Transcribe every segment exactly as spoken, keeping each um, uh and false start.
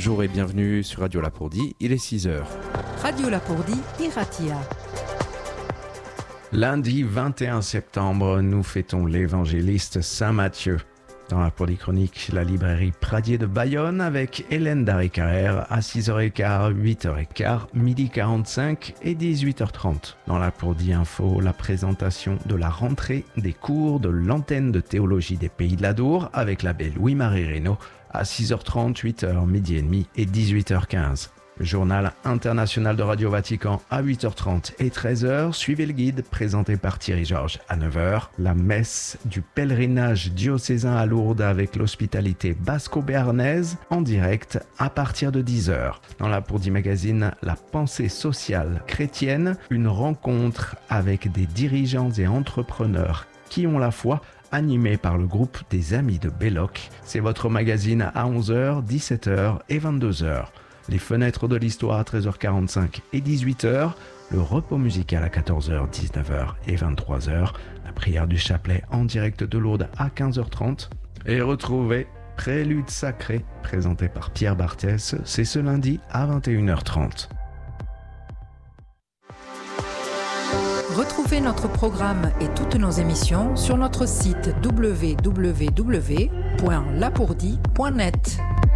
Bonjour et bienvenue sur Radio Lapourdie, il est six heures. Radio Lapourdie, Iratia. Lundi vingt et un septembre, nous fêtons l'évangéliste Saint Matthieu. Dans la Polychronique, la librairie Pradier de Bayonne avec Hélène Darry-Carrère à six heures quinze, huit heures quinze, midi quarante-cinq et dix-huit heures trente. Dans la Lapourdie Info, la présentation de la rentrée des cours de l'antenne de théologie des Pays de l'Adour avec l'abbé Louis-Marie Reynaud à six heures trente, huit heures, midi et demi et dix-huit heures quinze. Le journal international de Radio Vatican à huit heures trente et treize heures. Suivez le guide présenté par Thierry Georges à neuf heures. La messe du pèlerinage diocésain à Lourdes avec l'hospitalité basco-béarnaise en direct à partir de dix heures. Dans la Lapourdie Magazine, la pensée sociale chrétienne, une rencontre avec des dirigeants et entrepreneurs qui ont la foi, animé par le groupe des Amis de Belloc. C'est votre magazine à onze heures, dix-sept heures et vingt-deux heures. Les fenêtres de l'histoire à treize heures quarante-cinq et dix-huit heures, le repos musical à quatorze heures, dix-neuf heures et vingt-trois heures, la prière du chapelet en direct de Lourdes à quinze heures trente et retrouvez Prélude sacré présenté par Pierre Barthès, c'est ce lundi à vingt et une heures trente. Retrouvez notre programme et toutes nos émissions sur notre site w w w point lapourdie point net.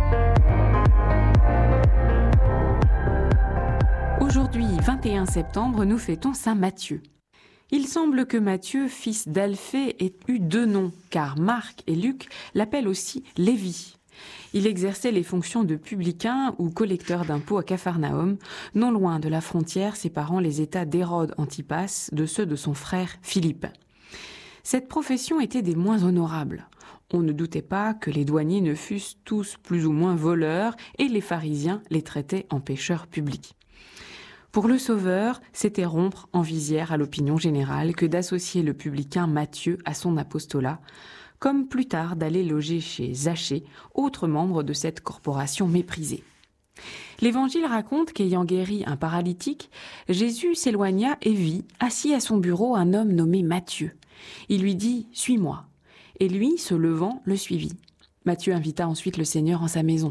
Aujourd'hui, vingt et un septembre, nous fêtons Saint Matthieu. Il semble que Matthieu, fils d'Alphée, ait eu deux noms, car Marc et Luc l'appellent aussi Lévi. Il exerçait les fonctions de publicain ou collecteur d'impôts à Capharnaüm, non loin de la frontière séparant les États d'Hérode Antipas de ceux de son frère Philippe. Cette profession était des moins honorables. On ne doutait pas que les douaniers ne fussent tous plus ou moins voleurs et les pharisiens les traitaient en pécheurs publics. Pour le Sauveur, c'était rompre en visière à l'opinion générale que d'associer le publicain Matthieu à son apostolat, comme plus tard d'aller loger chez Zachée, autre membre de cette corporation méprisée. L'Évangile raconte qu'ayant guéri un paralytique, Jésus s'éloigna et vit, assis à son bureau, un homme nommé Matthieu. Il lui dit « Suis-moi ». Et lui, se levant, le suivit. Matthieu invita ensuite le Seigneur en sa maison.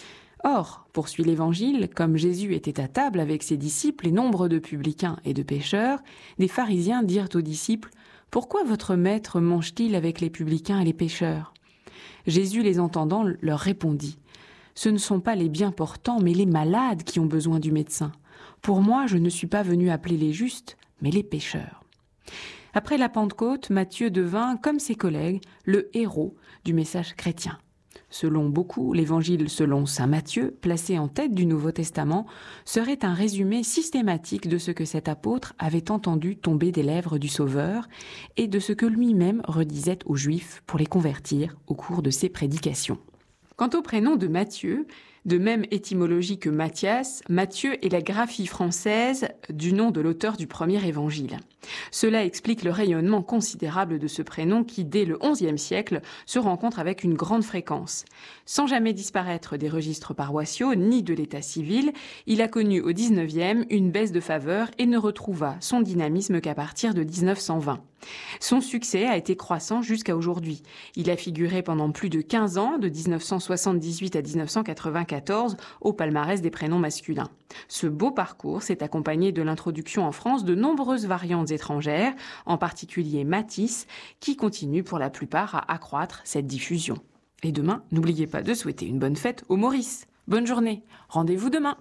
Or, poursuit l'Évangile, comme Jésus était à table avec ses disciples et nombre de publicains et de pécheurs, des pharisiens dirent aux disciples « Pourquoi votre maître mange-t-il avec les publicains et les pécheurs ?» Jésus, les entendant, leur répondit « Ce ne sont pas les bien portants, mais les malades qui ont besoin du médecin. Pour moi, je ne suis pas venu appeler les justes, mais les pécheurs. » Après la Pentecôte, Matthieu devint, comme ses collègues, le héros du message chrétien. Selon beaucoup, l'évangile selon saint Matthieu, placé en tête du Nouveau Testament, serait un résumé systématique de ce que cet apôtre avait entendu tomber des lèvres du Sauveur et de ce que lui-même redisait aux Juifs pour les convertir au cours de ses prédications. Quant au prénom de Matthieu, de même étymologie que Matthias, Matthieu est la graphie française du nom de l'auteur du premier évangile. Cela explique le rayonnement considérable de ce prénom qui, dès le onzième siècle, se rencontre avec une grande fréquence. Sans jamais disparaître des registres paroissiaux ni de l'état civil, il a connu au dix-neuvième une baisse de faveur et ne retrouva son dynamisme qu'à partir de dix-neuf cent vingt. Son succès a été croissant jusqu'à aujourd'hui. Il a figuré pendant plus de quinze ans, de dix-neuf cent soixante-dix-huit à dix-neuf cent quatre-vingt-quatorze, au palmarès des prénoms masculins. Ce beau parcours s'est accompagné de l'introduction en France de nombreuses variantes étrangères, en particulier Mathis, qui continue pour la plupart à accroître cette diffusion. Et demain, n'oubliez pas de souhaiter une bonne fête aux Maurice. Bonne journée, rendez-vous demain.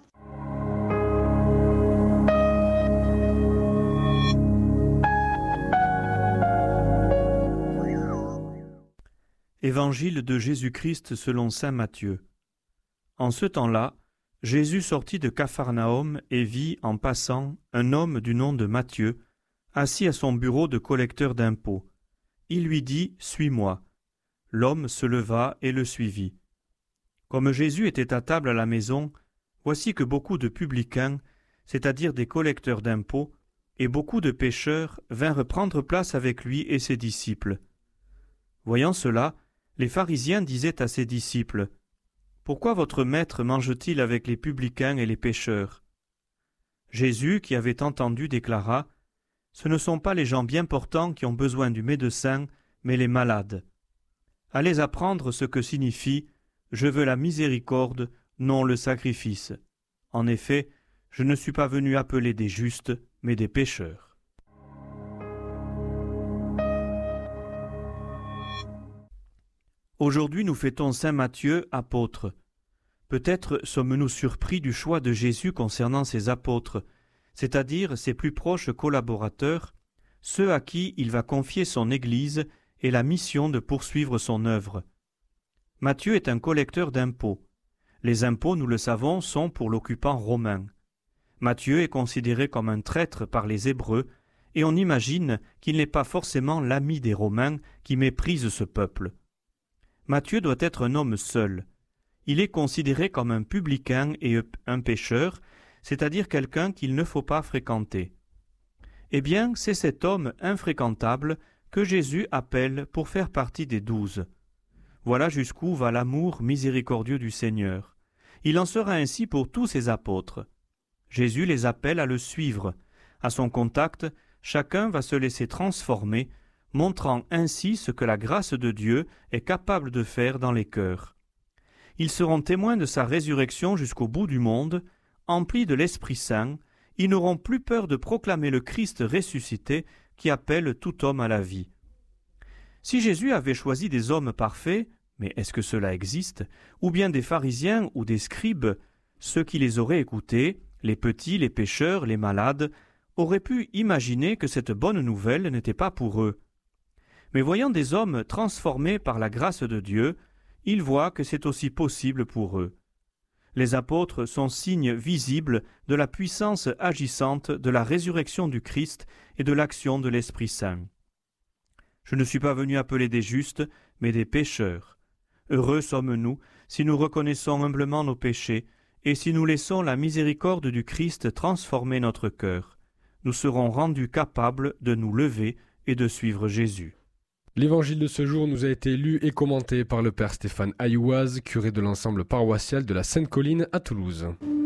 Évangile de Jésus-Christ selon saint Matthieu. En ce temps-là, Jésus sortit de Capharnaüm et vit, en passant, un homme du nom de Matthieu, assis à son bureau de collecteur d'impôts. Il lui dit « Suis-moi ». L'homme se leva et le suivit. Comme Jésus était à table à la maison, voici que beaucoup de publicains, c'est-à-dire des collecteurs d'impôts, et beaucoup de pécheurs vinrent prendre place avec lui et ses disciples. Voyant cela, les pharisiens disaient à ses disciples « Pourquoi votre maître mange-t-il avec les publicains et les pécheurs ?» Jésus, qui avait entendu, déclara « Ce ne sont pas les gens bien portants qui ont besoin du médecin, mais les malades. Allez apprendre ce que signifie « Je veux la miséricorde, non le sacrifice. En effet, je ne suis pas venu appeler des justes, mais des pécheurs. Aujourd'hui, nous fêtons saint Matthieu, apôtre. Peut-être sommes-nous surpris du choix de Jésus concernant ses apôtres, c'est-à-dire ses plus proches collaborateurs, ceux à qui il va confier son Église et la mission de poursuivre son œuvre. Matthieu est un collecteur d'impôts. Les impôts, nous le savons, sont pour l'occupant romain. Matthieu est considéré comme un traître par les Hébreux, et on imagine qu'il n'est pas forcément l'ami des Romains qui méprisent ce peuple. Matthieu doit être un homme seul. Il est considéré comme un publicain et un pécheur, c'est-à-dire quelqu'un qu'il ne faut pas fréquenter. Eh bien, c'est cet homme infréquentable que Jésus appelle pour faire partie des douze. Voilà jusqu'où va l'amour miséricordieux du Seigneur. Il en sera ainsi pour tous ses apôtres. Jésus les appelle à le suivre. À son contact, chacun va se laisser transformer, montrant ainsi ce que la grâce de Dieu est capable de faire dans les cœurs. Ils seront témoins de sa résurrection jusqu'au bout du monde, emplis de l'Esprit Saint. Ils n'auront plus peur de proclamer le Christ ressuscité qui appelle tout homme à la vie. Si Jésus avait choisi des hommes parfaits, mais est-ce que cela existe, ou bien des pharisiens ou des scribes, ceux qui les auraient écoutés, les petits, les pécheurs, les malades, auraient pu imaginer que cette bonne nouvelle n'était pas pour eux. Mais voyant des hommes transformés par la grâce de Dieu, ils voient que c'est aussi possible pour eux. Les apôtres sont signes visibles de la puissance agissante de la résurrection du Christ et de l'action de l'Esprit Saint. Je ne suis pas venu appeler des justes, mais des pécheurs. Heureux sommes-nous si nous reconnaissons humblement nos péchés et si nous laissons la miséricorde du Christ transformer notre cœur. Nous serons rendus capables de nous lever et de suivre Jésus. L'évangile de ce jour nous a été lu et commenté par le père Stéphane Ayouaz, curé de l'ensemble paroissial de la Sainte-Colline à Toulouse.